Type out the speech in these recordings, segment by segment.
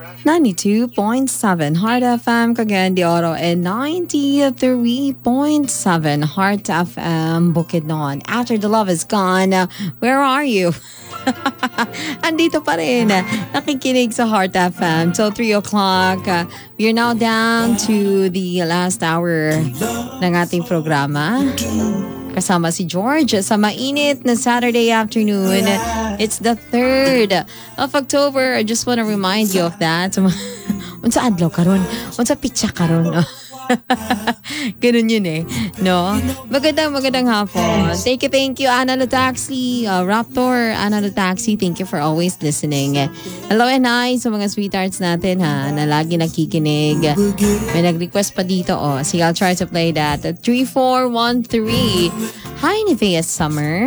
92.7 Heart FM, Cagayan de Oro, and 93.7 Heart FM, Bukidnon. After the love is gone, where are you? Andito pa rin, nakikinig sa Heart FM till 3 o'clock. We are now down to the last hour ng ating programa. Kasama si George sa mainit na Saturday afternoon. It's the 3rd of October. I just want to remind you of that. Unsa adlaw karon? Unsa pitsa karon? Ganun yun eh. No? Magandang hapon. Thank you, Ana Lutaxi, Raptor, Ana Lutaxi. Thank you for always listening. Hello and hi sa mga sweethearts natin ha, na lagi nakikinig. May nag-request pa dito. Sige, I'll try to play that. 3413. Hi, Nivea Summer.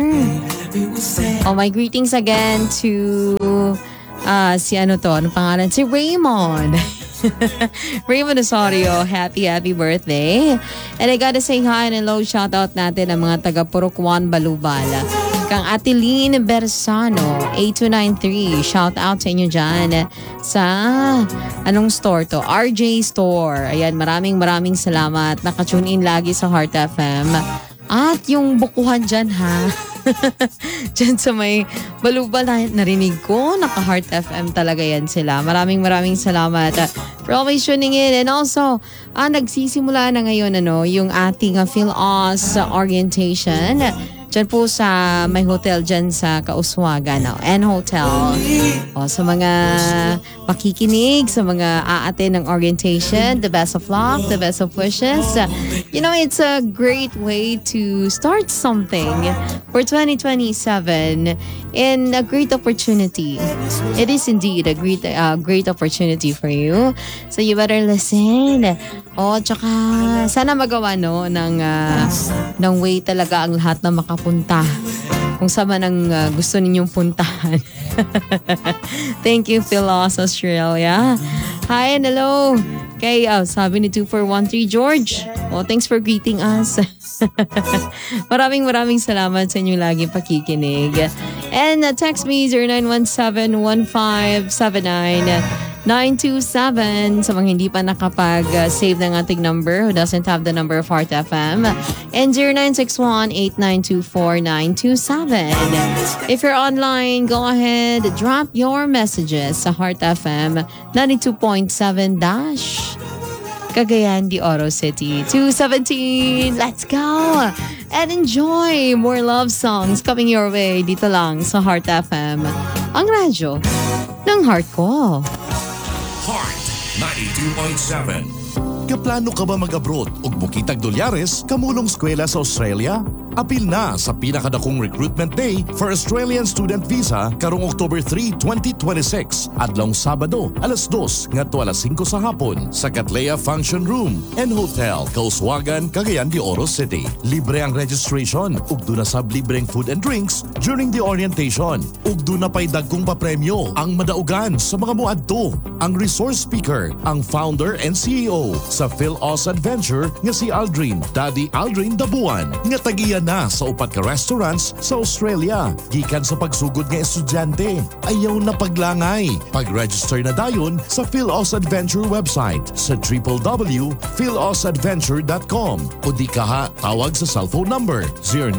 My greetings again to si ano to? Anong pangalan? Si Raymond. Raymond Osorio, happy birthday. And I gotta say hi and hello, shout out natin ang mga taga Purukwan, Balubal. Kang Atiline Bersano, 8293, shout out sa inyo dyan sa anong store to? RJ Store. Ayan, maraming salamat. Nakatune in lagi sa Heart FM. At yung bukuhan dyan ha. Dyan sa may Balubal narinig ko, naka-Heart FM talaga yan sila. Maraming salamat for always tuning in. And also, nagsisimula na ngayon yung ating PhilOS orientation. Dyan po sa may hotel dyan sa Kauswagan, N Hotel. Sa mga makikinig, sa mga aaten ng orientation, the best of luck, the best of wishes. It's a great way to start something for 2027 and a great opportunity. It is indeed a great opportunity for you. So you better listen. Tsaka sana magawa ng way talaga ang lahat na makapunta. Kung saan man ang gusto ninyong puntahan. Thank you, PhilOS Australia. Hi and hello. Kay, sabi ni 2413 George. Thanks for greeting us. maraming salamat sa inyo lagi pakikinig. And text me 0917-1579-927 sa mga hindi pa nakapag-save ng ating number who doesn't have the number of Heart FM, and 0961-892-4927. If you're online, go ahead, drop your messages sa Heart FM 92.7 Cagayan de Oro City 217. Let's go and enjoy more love songs coming your way dito lang sa Heart FM, ang radyo ng heart ko. Heart 92.7. Kaplano ka ba mag-abroad ug mukitag dolyares kamulong eskwela sa Australia? Apil na sa pinakadakong recruitment day for Australian student visa karong October 3, 2026, adlong Sabado, alas 2 ngadto alas 5 sa hapon sa Cattleya Function Room and Hotel, Kauswagan, Cagayan de Oro City. Libre ang registration ug duna sab libreng food and drinks during the orientation. Ug duna pay dagkong papremyo ang madaugan sa mga moadto. Ang resource speaker, ang founder and CEO sa PhilOS Adventure nga si Aldrin, Daddy Aldrin Dabuan, nga tagiyan na sa upat ka restaurants sa Australia. Gikan sa pagsugod nga estudyante, ayaw na paglangay. Pag-register na dayon sa PhilOS Adventure website sa www.philosadventure.com o di kaha tawag sa cellphone number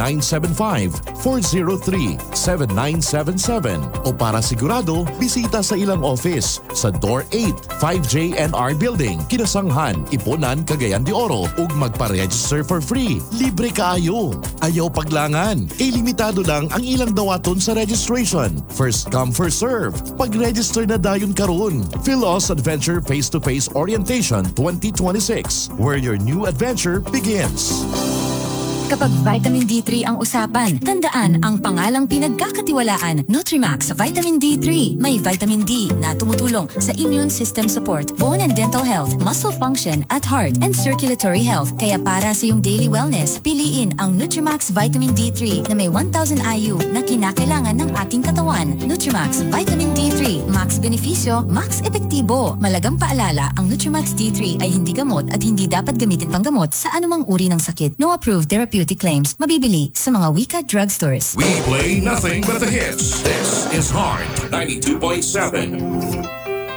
0975-403-7977 o para sigurado, bisita sa ilang office sa Door 8, 5JNR Building, Kinasanghan, Iponan, Cagayan de Oro ug magpa-register for free. Libre kaayo. Ayaw paglangan. Limitado lang ang ilang dawaton sa registration. First come, first serve. Pag-register na dayon karon. PhilOS Adventure Face-to-Face Orientation 2026, where your new adventure begins. Kapag vitamin D3 ang usapan, tandaan ang pangalang pinagkakatiwalaan, Nutrimax Vitamin D3. May vitamin D na tumutulong sa immune system support, bone and dental health, muscle function at heart and circulatory health. Kaya para sa iyong daily wellness, piliin ang Nutrimax Vitamin D3 na may 1,000 IU na kinakailangan ng ating katawan. Nutrimax Vitamin D3, max benepisyo, max epektibo. Malagang paalala, ang Nutrimax D3 ay hindi gamot at hindi dapat gamitin panggamot sa anumang uri ng sakit. No approved therapeutic claims. Mabibili sa mga Wika drugstores. We play nothing but the hits. This is Heart 92.7.